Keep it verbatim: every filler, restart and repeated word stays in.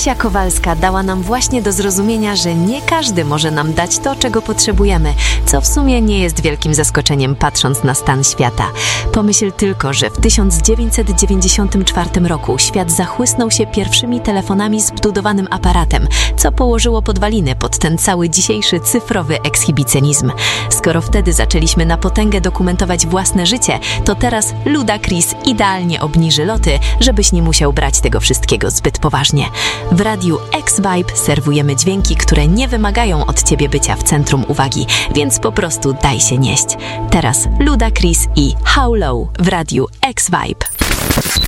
Kasia Kowalska dała nam właśnie do zrozumienia, że nie każdy może nam dać to, czego potrzebujemy, co w sumie nie jest wielkim zaskoczeniem, patrząc na stan świata. Pomyśl tylko, że w tysiąc dziewięćset dziewięćdziesiątym czwartym roku świat zachłysnął się pierwszymi telefonami z wbudowanym aparatem, co położyło podwaliny pod ten cały dzisiejszy cyfrowy ekshibicjonizm. Skoro wtedy zaczęliśmy na potęgę dokumentować własne życie, to teraz Ludacris idealnie obniży loty, żebyś nie musiał brać tego wszystkiego zbyt poważnie. W radiu X-Vibe serwujemy dźwięki, które nie wymagają od ciebie bycia w centrum uwagi, więc po prostu daj się nieść. Teraz Ludacris i How Low w radiu X-Vibe.